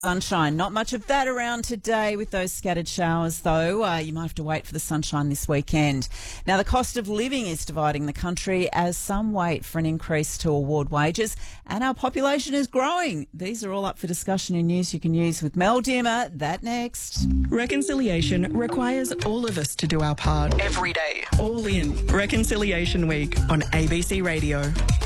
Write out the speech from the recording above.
Sunshine. Not much of that around today with those scattered showers, though. You might have to wait for the sunshine this weekend. Now, the cost of living is dividing the country as some wait for an increase to award wages, and our population is growing. These are all up for discussion in news you can use with Mel Dimmer. That next. Reconciliation requires all of us to do our part every day. All in Reconciliation Week on ABC Radio.